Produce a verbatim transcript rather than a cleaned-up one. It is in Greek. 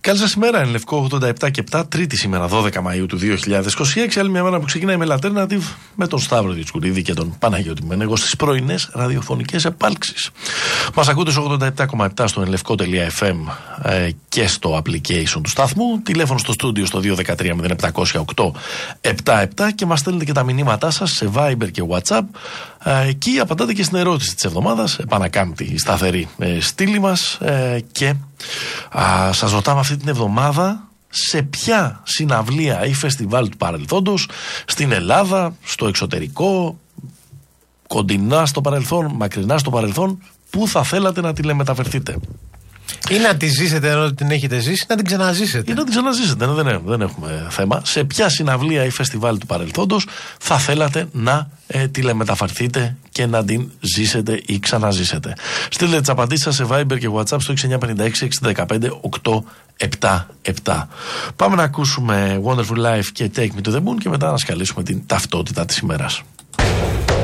Καλή σας ημέρα, είναι Λευκό ογδόντα επτά και επτά, Τρίτη σήμερα, δώδεκα Μαΐου του δύο χιλιάδες είκοσι έξι. Άλλη μια μέρα που ξεκινάει με Alternative με τον Σταύρο Δισκουρίδη και τον Παναγιώτη Μενέγο στις πρωινές ραδιοφωνικές επάλξεις. Μας ακούτε στο ογδόντα επτά κόμμα επτά στο enlevko.fm ε, και στο application του σταθμού. Τηλέφωνο στο στούντιο στο δύο ένα τρία μηδέν επτά μηδέν οκτώ επτά επτά και μας στέλνετε και τα μηνύματά σας σε Viber και WhatsApp. Ε, εκεί απαντάτε και στην ερώτηση της εβδομάδας. Επανακάμπτει η σταθερή ε, στήλη μας ε, και α, σας ρωτάμε αυτή την εβδομάδα σε ποια συναυλία ή φεστιβάλ του παρελθόντος στην Ελλάδα, στο εξωτερικό, κοντινά στο παρελθόν, μακρινά στο παρελθόν, πού θα θέλατε να τηλεμεταφερθείτε. Ή να τη ζήσετε ενώ την έχετε ζήσει, να την ξαναζήσετε. Ή να την ξαναζήσετε, ναι, δεν, δεν έχουμε θέμα. Σε ποια συναυλία ή φεστιβάλ του παρελθόντος θα θέλατε να ε, τηλεμεταφερθείτε και να την ζήσετε ή ξαναζήσετε. Στείλτε τις απαντήσεις σας σε Viber και WhatsApp στο έξι εννιά πέντε έξι έξι ένα πέντε οκτώ επτά επτά. Πάμε να ακούσουμε Wonderful Life και Take Me to the Moon και μετά να σκαλίσουμε την ταυτότητα της ημέρας.